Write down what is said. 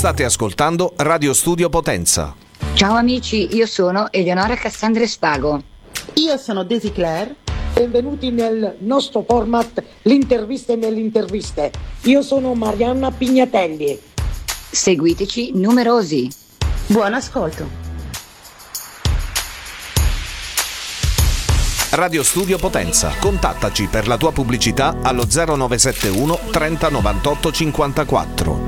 State ascoltando Radio Studio Potenza. Ciao amici, io sono Eleonora Cassandra Spago. Io sono Daisy Claire. Benvenuti nel nostro format L'interviste nelle interviste. Io sono Marianna Pignatelli. Seguiteci numerosi. Buon ascolto. Radio Studio Potenza. Contattaci per la tua pubblicità allo 0971 30 98 54.